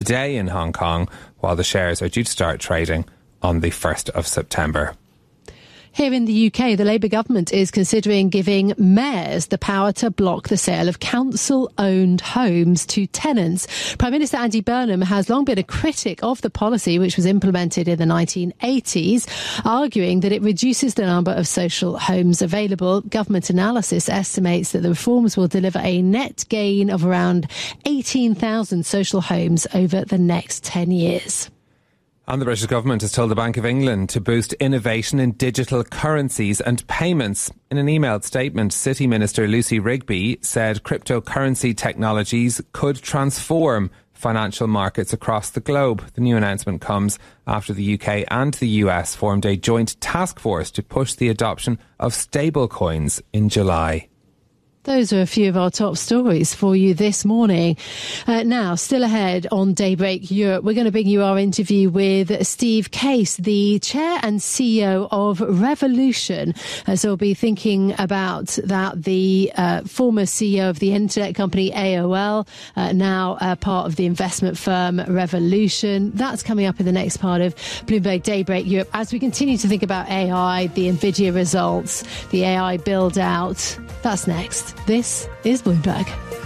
today in Hong Kong, while the shares are due to start trading on the 1st of September. Here in the UK, the Labour government is considering giving mayors the power to block the sale of council-owned homes to tenants. Prime Minister Andy Burnham has long been a critic of the policy, which was implemented in the 1980s, arguing that it reduces the number of social homes available. Government analysis estimates that the reforms will deliver a net gain of around 18,000 social homes over the next 10 years. And the British government has told the Bank of England to boost innovation in digital currencies and payments. In an emailed statement, City Minister Lucy Rigby said cryptocurrency technologies could transform financial markets across the globe. The new announcement comes after the UK and the US formed a joint task force to push the adoption of stablecoins in July. Those are a few of our top stories for you this morning. Now, still ahead on Daybreak Europe, we're going to bring you our interview with Steve Case, the chair and CEO of Revolution. So we'll be thinking about that, the former CEO of the internet company AOL, now part of the investment firm Revolution. That's coming up in the next part of Bloomberg Daybreak Europe as we continue to think about AI, the NVIDIA results, the AI build out. That's next. This is Bloomberg.